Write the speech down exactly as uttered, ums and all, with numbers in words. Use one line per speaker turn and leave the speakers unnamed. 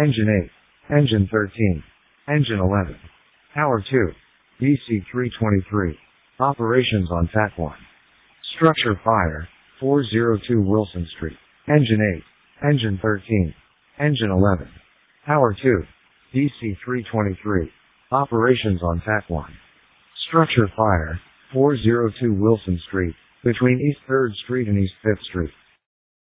Engine eight. Engine thirteen. Engine eleven. Power two. D C three twenty-three. Operations on F A T one. Structure fire, four oh two Wilson Street. Engine eight. Engine thirteen. Engine eleven. Power two. D C three twenty-three. Operations on F A T one. Structure fire, four oh two Wilson Street, between East third Street and East fifth Street.